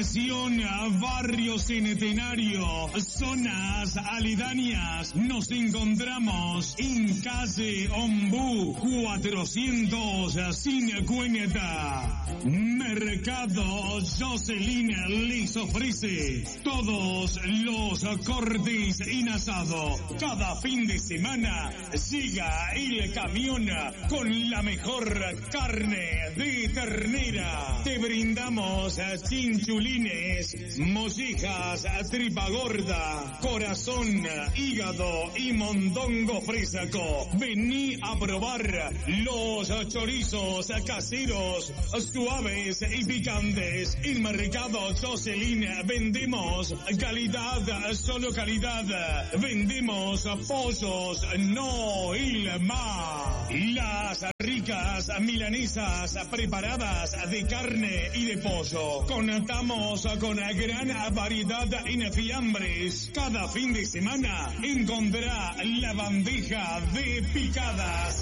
Atención, barrio Centenario, zonas aledañas. Nos encontramos en calle Ombú 450. Mercado Jocelyn les ofrece todos los cortes en asado. Cada fin de semana llega el camión con la mejor carne de ternera. Te brindamos chinchulines, mollejas, tripa gorda, corazón, hígado y mondongo fresco. Vení a probar los chorizos caseros, suaves y picantes. En Mercado Jocelyn vendemos calidad, solo calidad. Vendemos pollos, no Ilma. Las ricas milanesas preparadas de carne y de pollo. Contamos con gran variedad en fiambres. Cada fin de semana encontrará la bandeja de picadas.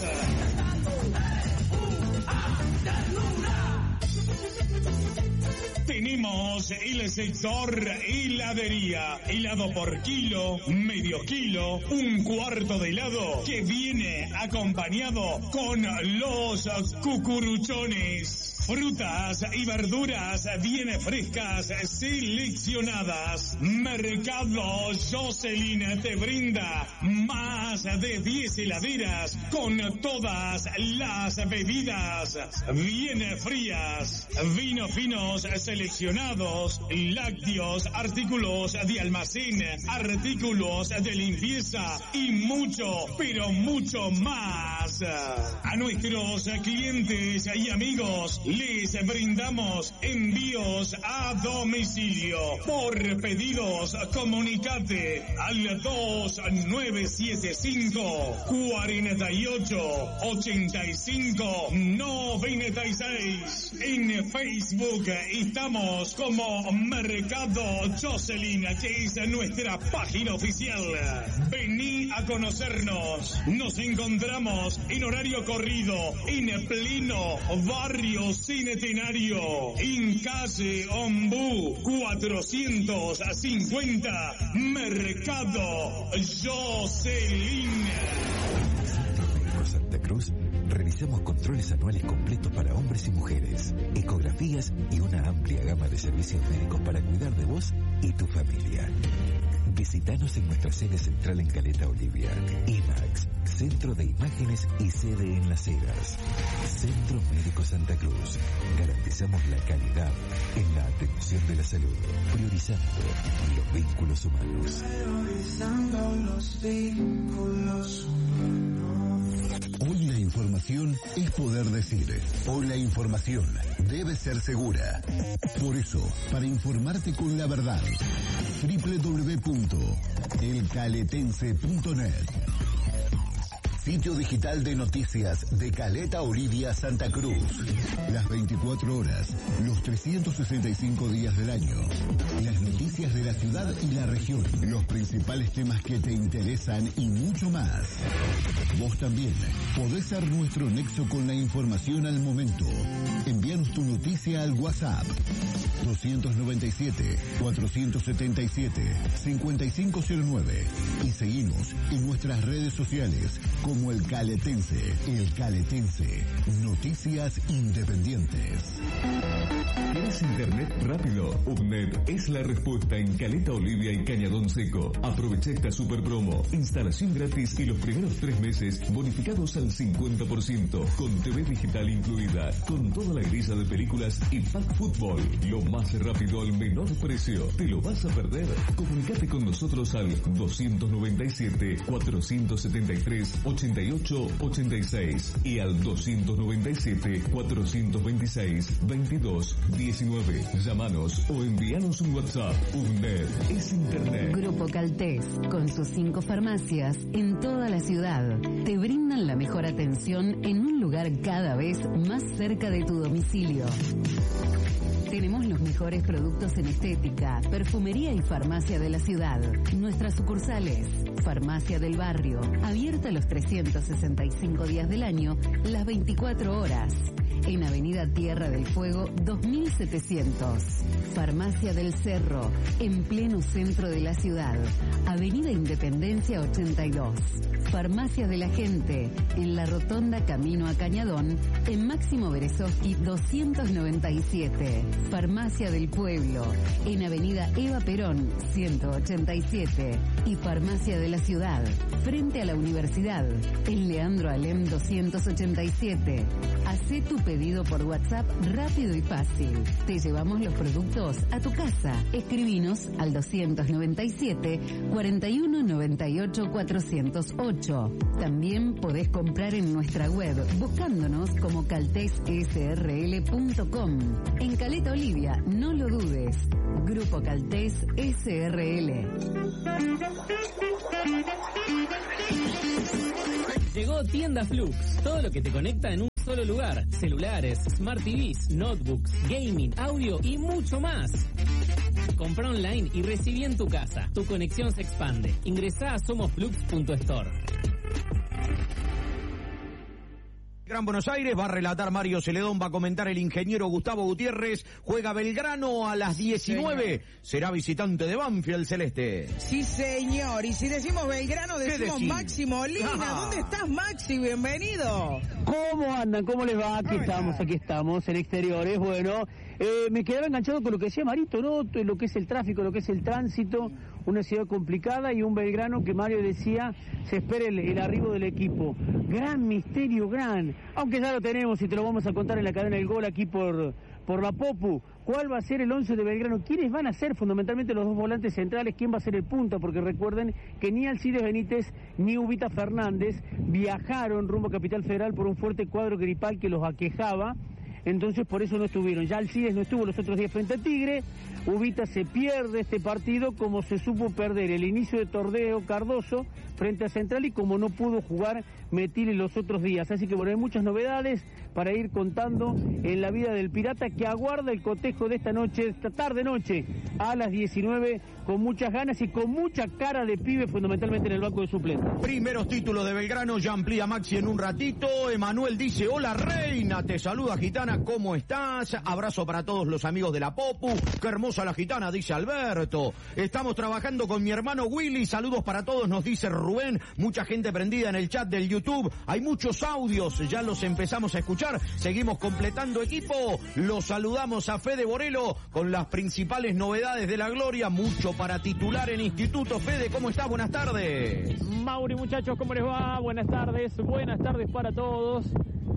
Tenemos el sector heladería, helado por kilo, medio kilo, un cuarto de helado que viene acompañado con los cucuruchones. Frutas y verduras bien frescas, seleccionadas. Mercado Jocelyn te brinda más de 10 heladeras con todas las bebidas bien frías. Vinos finos seleccionados, lácteos, artículos de almacén, artículos de limpieza y mucho, pero mucho más. A nuestros clientes y amigos les brindamos envíos a domicilio. Por pedidos, comunicate al 2975 48 85 96. En Facebook estamos como Mercado Jocelyn, que es nuestra página oficial. Vení a conocernos. Nos encontramos en horario corrido en pleno barrio Centenario, en calle Ombú 450, Mercado Jocelyn. Santa Cruz, realizamos controles anuales completos para hombres y mujeres, ecografías y una amplia gama de servicios médicos para cuidar de vos y tu familia. Visítanos en nuestra sede central en Caleta Olivia, IMAX, Centro de Imágenes y sede en Las Heras. Centro Médico Santa Cruz. Garantizamos la calidad en la atención de la salud, priorizando los vínculos humanos. Priorizando los vínculos humanos. Hoy la información es poder decir. Hoy la información debe ser segura. Por eso, para informarte con la verdad, www.elcaletense.net, sitio digital de noticias de Caleta Olivia, Santa Cruz. Las 24 horas, los 365 días del año. Las noticias de la ciudad y la región. Los principales temas que te interesan y mucho más. Vos también podés ser nuestro nexo con la información al momento. Envíanos tu noticia al WhatsApp 297-477-5509 y seguimos en nuestras redes sociales como El Caletense. El Caletense, noticias independientes. ¿Quieres internet rápido? UPNET es la respuesta en Caleta Olivia y Cañadón Seco. Aprovecha esta super promo. Instalación gratis y los primeros 3 meses bonificados al 50%. Con TV digital incluida. Con toda la grilla de películas y pack fútbol. Lo más rápido al menor precio. ¿Te lo vas a perder? Comunicate con nosotros al 297-473-8886 y al 297-426-2219. Llámanos o envíanos un WhatsApp. UNED es Internet. Grupo Caltés, con sus 5 farmacias en toda la ciudad, te brindan la mejor atención en un lugar cada vez más cerca de tu domicilio. Tenemos los mejores productos en estética, perfumería y farmacia de la ciudad. Nuestras sucursales: Farmacia del Barrio, abierta los 365 días del año, las 24 horas. en Avenida Tierra del Fuego 2700. Farmacia del Cerro, en pleno centro de la ciudad, Avenida Independencia 82. Farmacia de la Gente, en la Rotonda Camino a Cañadón, en Máximo Berezovsky 297. Farmacia del Pueblo, en Avenida Eva Perón 187. Y Farmacia de la Ciudad, frente a la Universidad, en Leandro Alem 287. Hacé tu pedido por WhatsApp rápido y fácil. Te llevamos los productos a tu casa. Escribinos al 297 41 98 408. También podés comprar en nuestra web buscándonos como caltessrl.com. En Caleta Olivia, no lo dudes. Grupo Caltés SRL. Llegó Tienda Flux, todo lo que te conecta en un solo lugar. Celulares, Smart TVs, notebooks, gaming, audio y mucho más. Compra online y recibí en tu casa. Tu conexión se expande. Ingresá a somosflux.store. Gran Buenos Aires, va a relatar Mario Celedón, va a comentar el ingeniero Gustavo Gutiérrez, juega Belgrano a las 19, será visitante de Banfield Celeste. Sí, señor, y si decimos Belgrano, decimos Maxi Molina. ¿Dónde estás, Maxi? Bienvenido. ¿Cómo andan? ¿Cómo les va? Aquí estamos, en exteriores. Bueno, me quedaba enganchado con lo que decía Marito, ¿no? Lo que es el tráfico, lo que es el tránsito, una ciudad complicada y un Belgrano que Mario decía, se espera el arribo del equipo. Gran misterio, aunque ya lo tenemos y te lo vamos a contar en la cadena del gol aquí por la Popu. ¿Cuál va a ser el 11 de Belgrano? ¿Quiénes van a ser fundamentalmente los dos volantes centrales? ¿Quién va a ser el punta? Porque recuerden que ni Alcides Benítez ni Ubita Fernández viajaron rumbo a Capital Federal por un fuerte cuadro gripal que los aquejaba. Entonces por eso no estuvieron. Ya Alcides no estuvo los otros días frente a Tigre. Ubita se pierde este partido como se supo perder el inicio de torneo Cardoso frente a Central y como no pudo jugar Metili los otros días. Así que bueno, hay muchas novedades para ir contando en la vida del Pirata que aguarda el cotejo de esta noche, esta tarde-noche a las 19 con muchas ganas y con mucha cara de pibe fundamentalmente en el banco de suplentes. Primeros títulos de Belgrano, ya amplía Maxi en un ratito. Emanuel dice, hola Reina, te saluda Gitana, ¿cómo estás? Abrazo para todos los amigos de la Popu, qué hermosa la Gitana, dice Alberto. Estamos trabajando con mi hermano Willy, saludos para todos, nos dice Rubén, mucha gente prendida en el chat del YouTube, hay muchos audios, ya los empezamos a escuchar, seguimos completando equipo, los saludamos a Fede Borelo con las principales novedades de la gloria, mucho para titular en Instituto. Fede, ¿cómo estás? Buenas tardes. Mauri, muchachos, ¿cómo les va? Buenas tardes para todos.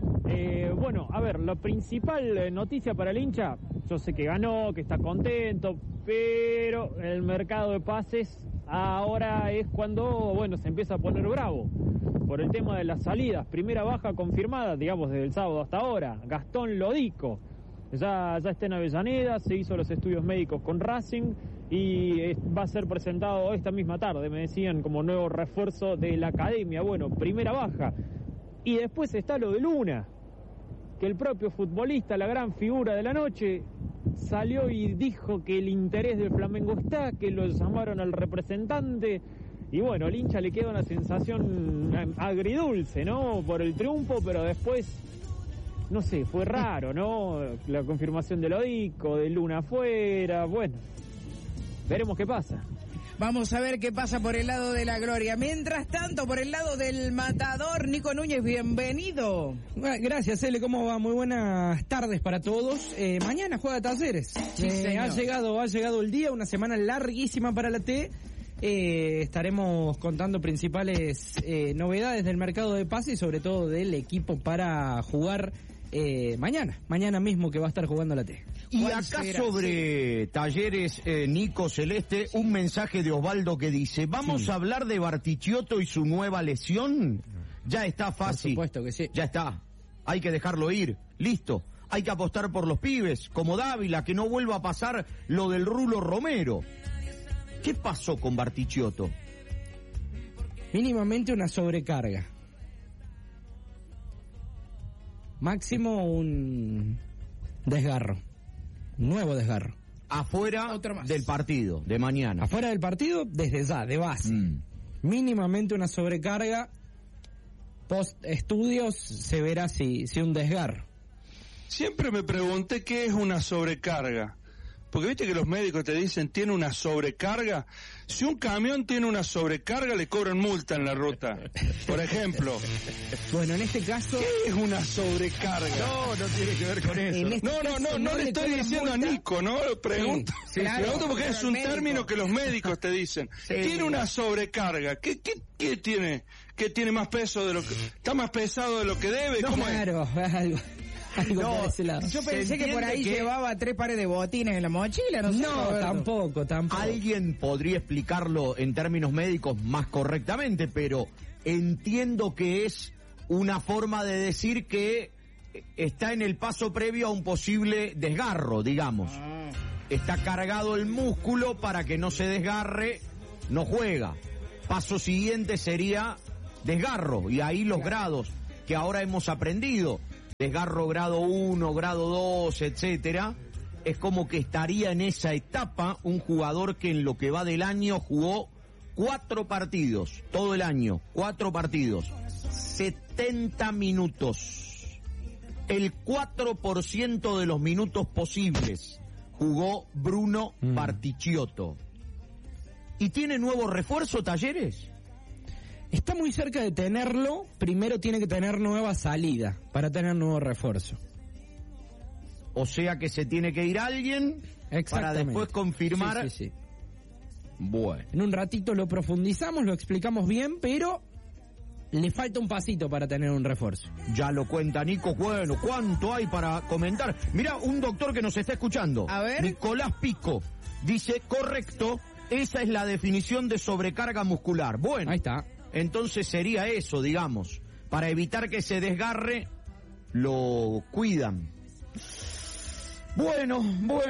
Bueno, a ver, la principal noticia para el hincha, yo sé que ganó, que está contento, pero el mercado de pases ahora es cuando, bueno, se empieza a poner bravo por el tema de las salidas. Primera baja confirmada, digamos, desde el sábado hasta ahora, Gastón Lodico. Ya está en Avellaneda, se hizo los estudios médicos con Racing y va a ser presentado esta misma tarde, me decían, como nuevo refuerzo de la academia. Bueno, primera baja. Y después está lo de Luna, que el propio futbolista, la gran figura de la noche, salió y dijo que el interés del Flamengo está, que lo llamaron al representante, y bueno, al hincha le queda una sensación agridulce, ¿no? Por el triunfo, pero después, no sé, fue raro, ¿no? La confirmación de Lodico, de Luna afuera, bueno, veremos qué pasa. Vamos a ver qué pasa por el lado de la gloria. Mientras tanto, por el lado del matador, Nico Núñez, bienvenido. Gracias, Ele, ¿cómo va? Muy buenas tardes para todos. Mañana juega Talleres. Sí, ha llegado el día, una semana larguísima para la T. Estaremos contando principales novedades del mercado de pase y sobre todo del equipo para jugar mañana mismo que va a estar jugando la T. Y acá sobre Talleres, Nico Celeste, un mensaje de Osvaldo que dice, ¿vamos a hablar de Bartichotto y su nueva lesión? Ya está fácil. Por supuesto que sí. Ya está. Hay que dejarlo ir. Listo. Hay que apostar por los pibes, como Dávila, que no vuelva a pasar lo del Rulo Romero. ¿Qué pasó con Bartichotto? Mínimamente una sobrecarga. Máximo un desgarro. Nuevo desgarro. Afuera del partido, de mañana. Afuera del partido, desde ya, de base. Mínimamente una sobrecarga. Post estudios se verá si un desgarro. siempre me pregunté qué es una sobrecarga. Porque viste que los médicos te dicen, tiene una sobrecarga. Si un camión tiene una sobrecarga, le cobran multa en la ruta. Por ejemplo. Bueno, en este caso... ¿Qué es una sobrecarga? No tiene que ver con eso. No le estoy diciendo multa a Nico, ¿no? Pregunto, pregunto porque es un término que los médicos te dicen. Tiene una sobrecarga. ¿Qué tiene? ¿Qué tiene más peso de lo que... ¿Está más pesado de lo que debe? No, ¿Cómo claro, es? Yo pensé que por ahí llevaba 3 pares de botines en la mochila, no sé. No, tampoco. Alguien podría explicarlo en términos médicos más correctamente, pero entiendo que es una forma de decir que está en el paso previo a un posible desgarro, digamos. Está cargado el músculo para que no se desgarre, no juega. Paso siguiente sería desgarro, y ahí los grados que ahora hemos aprendido. Desgarro grado 1, grado 2, etcétera, es como que estaría en esa etapa un jugador que en lo que va del año jugó 4 partidos, todo el año, 4 partidos, 70 minutos. El 4% de los minutos posibles jugó Bruno Bartichotto. ¿Y tiene nuevo refuerzo, Talleres? Está muy cerca de tenerlo, primero tiene que tener nueva salida para tener nuevo refuerzo. O sea que se tiene que ir alguien para después confirmar. Sí. Bueno. En un ratito lo profundizamos, lo explicamos bien, pero le falta un pasito para tener un refuerzo. Ya lo cuenta Nico. Bueno, ¿cuánto hay para comentar? Mira, un doctor que nos está escuchando. A ver. Nicolás Pico dice, correcto, esa es la definición de sobrecarga muscular. Bueno. Ahí está. Entonces sería eso, digamos. Para evitar que se desgarre, lo cuidan. Bueno.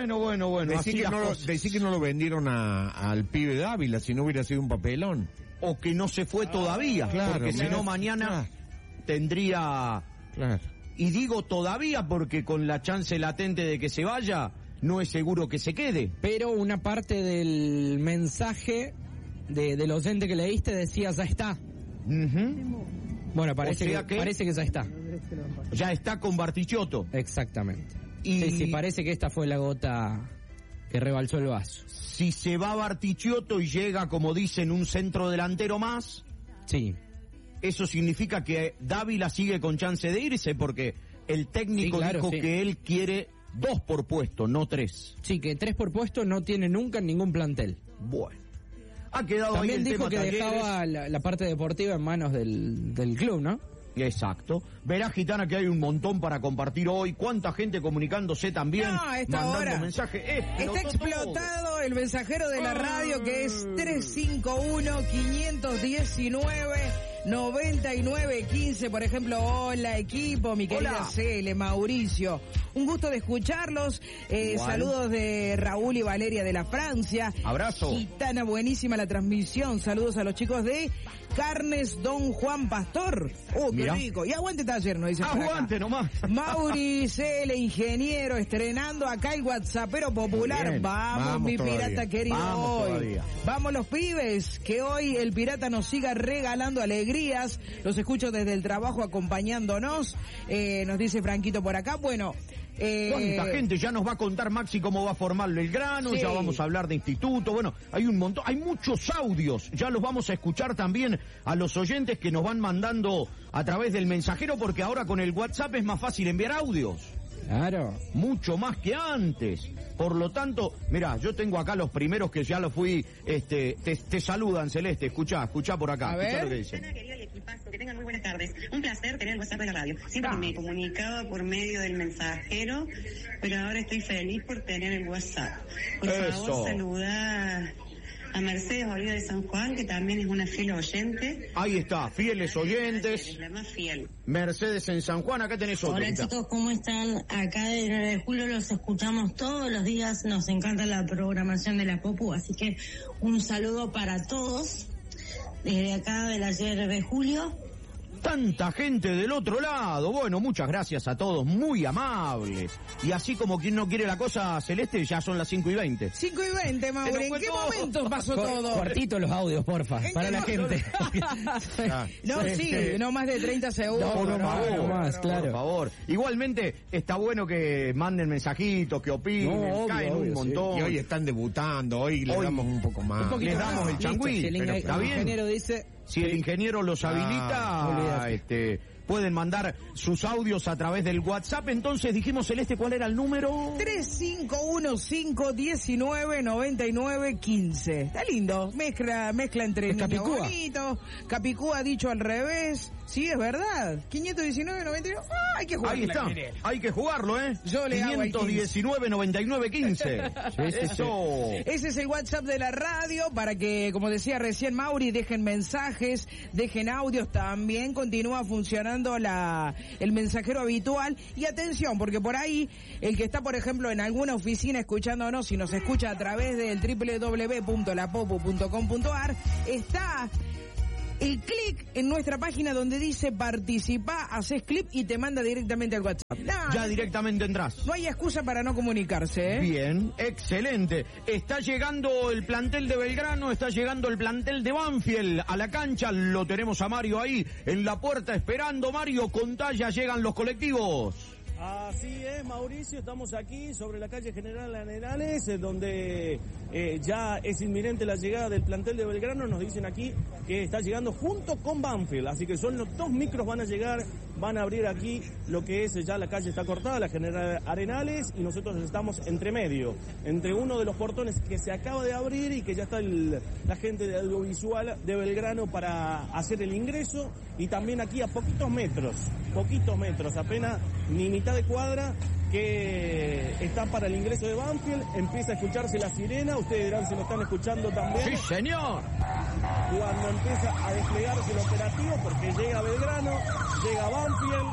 Decí que no lo vendieron al pibe de Ávila, si no hubiera sido un papelón. O que no se fue todavía, claro, porque si no mañana tendría... Claro. Y digo todavía porque con la chance latente de que se vaya, no es seguro que se quede. Pero una parte del mensaje... del oyente que leíste decía ya está. Bueno, parece que ya está. Ya está con Bartichotto. Exactamente. Sí, parece que esta fue la gota que rebalsó el vaso. Si se va Bartichotto y llega, como dicen, un centro delantero más, sí, eso significa que Dávila sigue con chance de irse, porque el técnico dijo que él quiere 2 por puesto, no 3. Sí, que 3 por puesto no tiene nunca en ningún plantel. Bueno. Ha quedado también ahí el dijo tema que Talleres. dejaba la parte deportiva en manos del club, ¿no? Exacto. Verá, Gitana, que hay un montón para compartir hoy. ¿Cuánta gente comunicándose también? No, a esta mandando hora. mensajes. Está explotado el mensajero de la radio, que es 351-519-9915. Por ejemplo, hola equipo, mi querida Cele, Mauricio. Un gusto de escucharlos. Saludos de Raúl y Valeria de la Francia. Abrazo. Gitana, buenísima la transmisión. Saludos a los chicos de Carnes Don Juan Pastor. Qué Mirá. rico. Y aguante Taller, nos dicen por acá. Aguante nomás. Mauricio, el ingeniero, estrenando acá el WhatsAppero popular. Bien. Vamos, mi todavía. pirata querido, Vamos hoy. todavía. Vamos los pibes, que hoy el pirata nos siga regalando alegrías. Los escucho desde el trabajo acompañándonos. Nos dice Franquito por acá. Bueno, ¿cuánta gente? Ya nos va a contar Maxi cómo va a formar el grano, ya vamos a hablar de instituto, bueno, hay un montón, hay muchos audios, ya los vamos a escuchar también a los oyentes que nos van mandando a través del mensajero, porque ahora con el WhatsApp es más fácil enviar audios. Claro. Mucho más que antes. Por lo tanto, mirá, yo tengo acá los primeros que ya los fui, te saludan, Celeste, escuchá por acá. A ver. Lo que dicen. Que tengan muy buenas tardes. Un placer tener el WhatsApp de la radio. Siempre me comunicaba por medio del mensajero, pero ahora estoy feliz por tener el WhatsApp. Por favor, saluda a Mercedes Olivia de San Juan, que también es una fiel oyente. Ahí está, fieles oyentes. La más fiel. Mercedes en San Juan, acá tenés otro. Hola chicos, ¿cómo están? Acá de 9 de julio los escuchamos todos los días, nos encanta la programación de la Popu, así que un saludo para todos, desde acá del ayer de julio. Tanta gente del otro lado. Bueno, muchas gracias a todos, muy amables. Y así como quien no quiere la cosa, Celeste, ya son las 5:20. 5:20, Mauri. ¿En qué momento pasó todo? Cortito los audios, porfa, para la gente. No, sí, no más de 30 segundos. No más, claro. Por favor. Igualmente, está bueno que manden mensajitos, que opinen, caen un montón. Sí. Y hoy están debutando, hoy les damos un poco más. Les damos el changüí, pero está bien. El ingeniero dice... Si el ingeniero los habilita, pueden mandar sus audios a través del WhatsApp. Entonces dijimos, Celeste, ¿cuál era el número? 3515199915. Está lindo, mezcla entre niños bonitos, Capicúa dicho al revés. Sí, es verdad. 519-99. Hay que jugar. Ahí está. Hay que jugarlo, ¿eh? Yo le 519-9915. Eso. Ese es el WhatsApp de la radio para que, como decía recién Mauri, dejen mensajes, dejen audios. También continúa funcionando el mensajero habitual. Y atención, porque por ahí, el que está, por ejemplo, en alguna oficina escuchándonos, si nos escucha a través del www.lapopu.com.ar, está el clic en nuestra página donde dice participá, haces clip y te manda directamente al WhatsApp. Ya directamente entras. No hay excusa para no comunicarse, ¿eh? Bien, excelente. Está llegando el plantel de Belgrano, está llegando el plantel de Banfield a la cancha. Lo tenemos a Mario ahí en la puerta esperando. Mario, contá, ya llegan los colectivos. Así es, Mauricio, estamos aquí sobre la calle General Arenales, donde ya es inminente la llegada del plantel de Belgrano. Nos dicen aquí que está llegando junto con Banfield, así que son los 2 micros van a llegar, van a abrir aquí lo que es, ya la calle está cortada, la General Arenales, y nosotros estamos entre medio, entre uno de los portones que se acaba de abrir y que ya está la gente de audiovisual de Belgrano para hacer el ingreso, y también aquí a poquitos metros, apenas ni mitad de cuadra, que están para el ingreso de Banfield. Empieza a escucharse la sirena, ustedes dirán si lo están escuchando también. ¡Sí, señor! Cuando empieza a desplegarse el operativo, porque llega Belgrano, llega Banfield,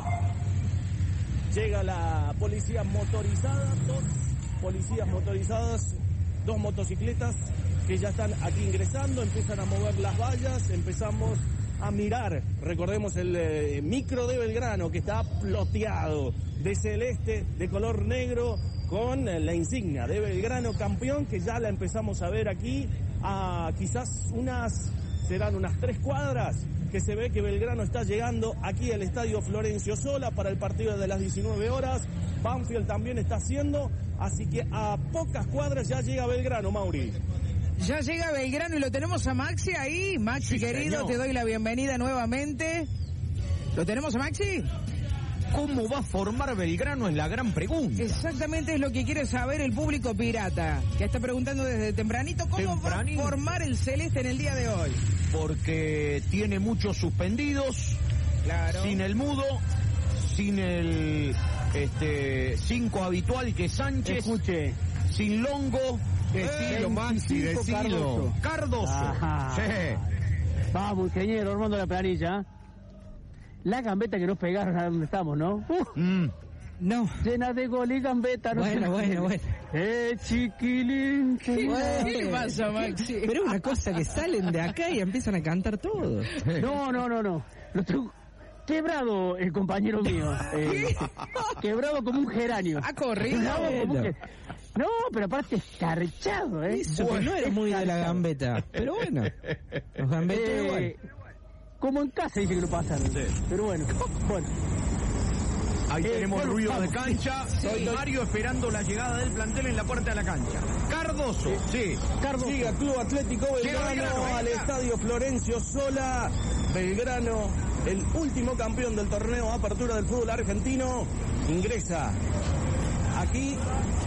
llega la policía motorizada, 2 policías motorizadas, 2 motocicletas que ya están aquí ingresando, empiezan a mover las vallas, empezamos a mirar, recordemos el micro de Belgrano que está ploteado de celeste, de color negro, con la insignia de Belgrano campeón, que ya la empezamos a ver aquí, a quizás serán unas 3 cuadras, que se ve que Belgrano está llegando aquí al estadio Florencio Sola para el partido de las 19 horas, Banfield también está haciendo, así que a pocas cuadras ya llega Belgrano, Mauri. Ya llega Belgrano y lo tenemos a Maxi ahí. Maxi, sí, querido, señor, te doy la bienvenida nuevamente. ¿Lo tenemos a Maxi? ¿Cómo va a formar Belgrano? Es la gran pregunta. Exactamente, es lo que quiere saber el público pirata, que está preguntando desde tempranito cómo va a formar el celeste en el día de hoy. Porque tiene muchos suspendidos, claro, sin el mudo, sin el 5 habitual que es Sánchez, escuche, sin Longo. Decilo, Maxi, decilo. Cardoso. Sí. Vamos, ingeniero, armando la planilla. La gambeta que nos pegaron a donde estamos, ¿no? No. Llena de gol y gambeta. No bueno. Chiquilín. ¿Qué pasa, Maxi? Pero es una cosa que salen de acá y empiezan a cantar todos. No. Quebrado el compañero mío. Quebrado como un geranio. Ha corrido. No, pero aparte escarchado, ¿eh? Eso bueno, no era muy de la gambeta. Pero bueno, los gambetos igual. Como en casa dice que lo pasan. Sí. Pero bueno. Ahí tenemos ruido de cancha. Sí. Mario esperando la llegada del plantel en la puerta de la cancha. Cardoso. Sí. Cardoso. Siga Club Atlético Belgrano al estadio Florencio Sola. Belgrano, el último campeón del torneo Apertura del fútbol argentino, ingresa aquí.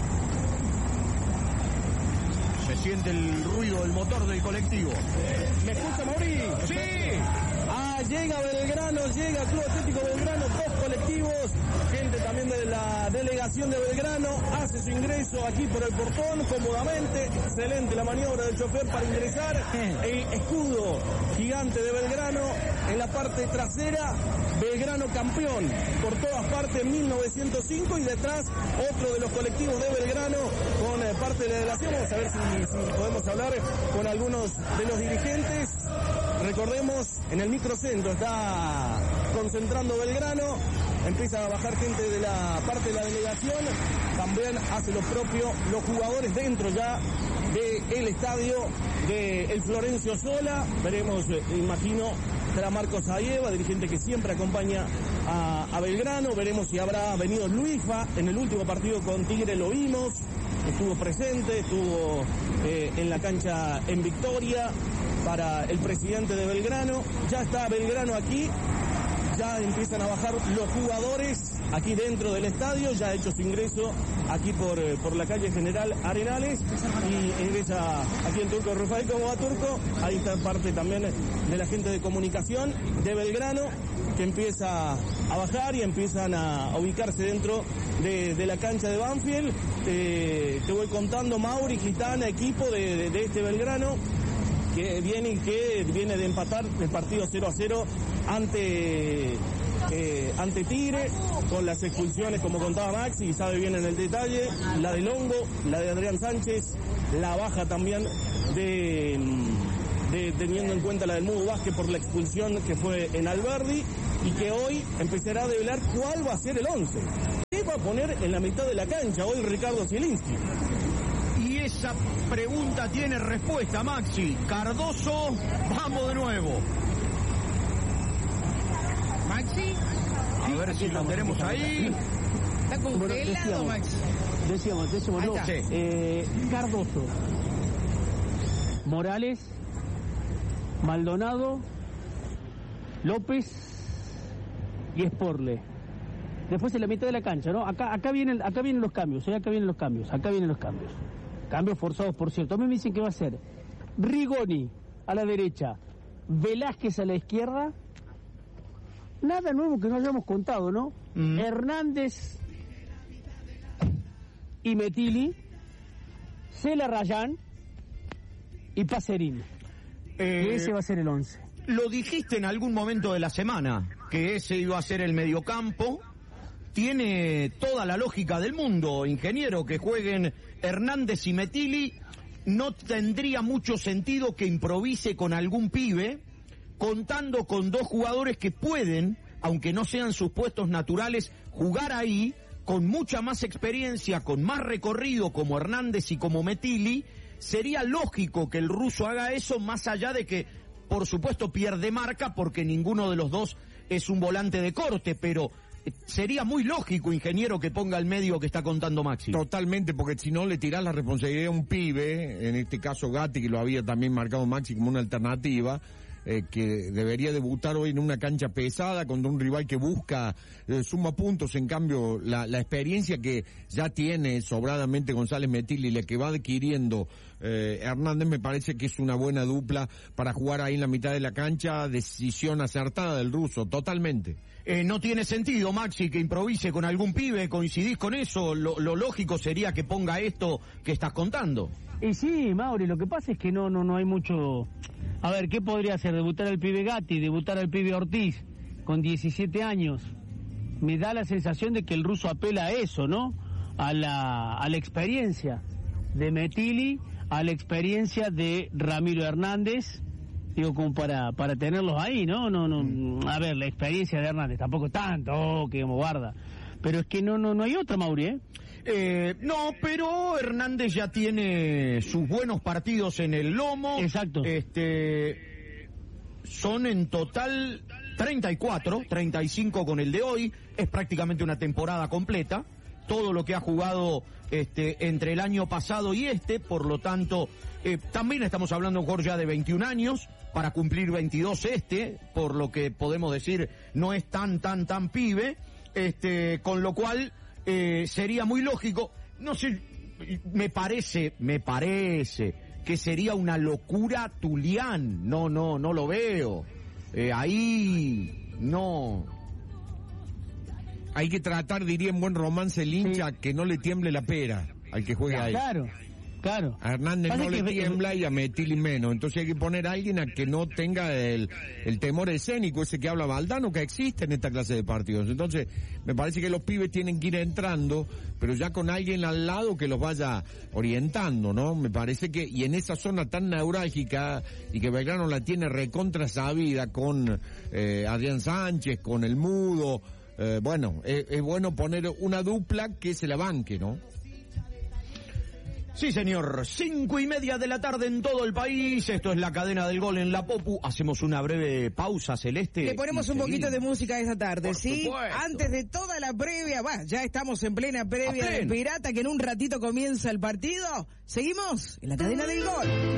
Se siente el ruido del motor del colectivo. ¿Me escucha, Mauri? Sí. Llega Belgrano, llega Club Atlético Belgrano, 2 colectivos, gente también de la delegación de Belgrano, hace su ingreso aquí por el portón cómodamente, excelente la maniobra del chofer para ingresar, el escudo gigante de Belgrano en la parte trasera, Belgrano campeón por todas partes 1905, y detrás otro de los colectivos de Belgrano con parte de la delegación. Vamos a ver si podemos hablar con algunos de los dirigentes. Recordemos, en el microcentro está concentrando Belgrano, empiezan a bajar gente de la parte de la delegación, también hace lo propio los jugadores dentro ya del estadio del Florencio Sola. Veremos, imagino, será Marcos Ayeva, dirigente que siempre acompaña a Belgrano. Veremos si habrá venido Luisfa. En el último partido con Tigre lo vimos, estuvo presente, estuvo en la cancha en Victoria para el presidente de Belgrano. Ya está Belgrano aquí, ya empiezan a bajar los jugadores aquí dentro del estadio, ya ha hecho su ingreso aquí por la calle General Arenales y ingresa aquí el Turco Rafael. ¿Cómo va, Turco? Ahí está parte también de la gente de comunicación de Belgrano que empieza a bajar y empiezan a ubicarse dentro de la cancha de Banfield. Te voy contando, Mauri, Gitana, equipo de este Belgrano que viene de empatar el partido 0-0 ante Tigre, con las expulsiones, como contaba Maxi, y sabe bien en el detalle, la de Longo, la de Adrián Sánchez, la baja también teniendo en cuenta la del Mudo Vázquez por la expulsión que fue en Alberdi, y que hoy empezará a develar cuál va a ser el 11. ¿Qué va a poner en la mitad de la cancha hoy Ricardo Zielinski? Y esa pregunta tiene respuesta, Maxi. Cardoso, vamos de nuevo. Maxi, a ver si lo tenemos ahí. Está congelado, Maxi. Decíamos, no. Cardoso, Morales, Maldonado, López y Sporle. Después en la mitad de la cancha, ¿no? Acá vienen los cambios, acá vienen los cambios. Cambios forzados, por cierto. A mí me dicen que va a ser Rigoni a la derecha, Velázquez a la izquierda. Nada nuevo que no hayamos contado, ¿no? Hernández y Metilli, Cela Rayán y Pacerini. Ese va a ser el 11. Lo dijiste en algún momento de la semana, que ese iba a ser el mediocampo. Tiene toda la lógica del mundo, ingeniero, que jueguen Hernández y Metilli. No tendría mucho sentido que improvise con algún pibe, contando con dos jugadores que pueden, aunque no sean sus puestos naturales, jugar ahí, con mucha más experiencia, con más recorrido, como Hernández y como Metilli. Sería lógico que el ruso haga eso, más allá de que, por supuesto, pierde marca, porque ninguno de los dos es un volante de corte, pero sería muy lógico, ingeniero, que ponga el medio que está contando Maxi. Totalmente, porque si no le tirás la responsabilidad a un pibe, en este caso Gatti, que lo había también marcado Maxi como una alternativa, que debería debutar hoy en una cancha pesada contra un rival que busca suma puntos. En cambio, la experiencia que ya tiene sobradamente González Metilli, la que va adquiriendo Hernández, me parece que es una buena dupla para jugar ahí en la mitad de la cancha. Decisión acertada del ruso, totalmente. No tiene sentido, Maxi, que improvise con algún pibe. ¿Coincidís con eso? Lo lógico sería que ponga esto que estás contando. Y sí, Mauri, lo que pasa es que no hay mucho. A ver, ¿qué podría hacer? Debutar al pibe Gatti, debutar al pibe Ortiz con 17 años. Me da la sensación de que el ruso apela a eso, ¿no? A la experiencia de Metilli, a la experiencia de Ramiro Hernández, digo, como para tenerlos ahí, ¿no? A ver, la experiencia de Hernández tampoco es tanto, que como guarda. Pero es que no hay otra, Mauri, ¿eh? No, pero Hernández ya tiene sus buenos partidos en el lomo. Exacto. Son en total 34, 35 con el de hoy. Es prácticamente una temporada completa. Todo lo que ha jugado entre el año pasado y por lo tanto, también estamos hablando Jorge ya de 21 años, para cumplir 22 por lo que podemos decir no es tan pibe, con lo cual sería muy lógico, no sé, me parece que sería una locura Tulián, no lo veo, ahí no. Hay que tratar, diría en buen romance el hincha, que no le tiemble la pera al que juega ahí. Claro. Claro. A Hernández no le tiembla y a Metilli menos. Entonces hay que poner a alguien a que no tenga el temor escénico, ese que habla Valdano, que existe en esta clase de partidos. Entonces, me parece que los pibes tienen que ir entrando, pero ya con alguien al lado que los vaya orientando, ¿no? Me parece que, y en esa zona tan neurálgica, y que Belgrano la tiene recontra sabida con Adrián Sánchez, con el Mudo, bueno, es bueno poner una dupla que se la banque, ¿no? Sí, señor. 5:30 de la tarde en todo el país. Esto es la cadena del gol en la Popu. Hacemos una breve pausa, Celeste. Le ponemos un poquito de música esta tarde, ¿sí? Supuesto. Antes de toda la previa, ya estamos en plena previa del Pirata, que en un ratito comienza el partido. Seguimos en la cadena del gol.